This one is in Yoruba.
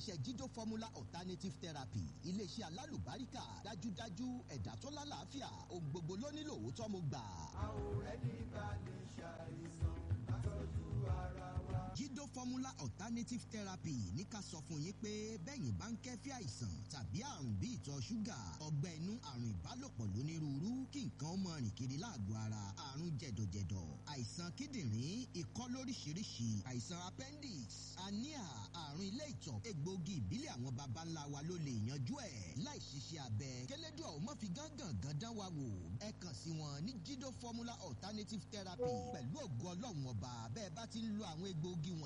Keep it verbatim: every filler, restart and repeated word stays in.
iléeṣẹ́ Jido Formula Alternative Therapy iléeṣẹ́ alálùbáríkà dájúdájú ẹ̀dá tó lálàáfíà ohun gbogbo ló nílò òótọ́ mo gbà. a ò rẹ́ni bá lè ṣàìsàn látọ́jú ara wa. Jido Formula Alternative Therapy ní ká sọ fún yín pé bẹ́yìn bá ń kẹ́fí àìsàn tàbí àrùn bí ìtọ̀ ṣúgà ọgbẹ́ inú àrùn ìbálòpọ̀ lónírúurú kí nǹkan ó máa rìn kiri láàgọ́ ara àrùn jẹ̀dọ̀jẹ̀dọ̀ àìsàn kíndìnrín ikọ́ lóríṣiríṣi àìsàn appendix hernia àrùn ilé ìtọ̀ egbòogi ìbílẹ̀ àwọn baba ńlá wa ló lè yanjú ẹ̀ láì ṣiṣẹ́ abẹ kẹlẹ́dùn àwọn má fi gángan gándan wa wò ẹ kàn sí wọn ní Jido Formula Alternative Therapy pẹ̀lú ògo ọlọ́run ọba bẹ́ẹ̀ bá ti ń lo àwọn egbòogi wọn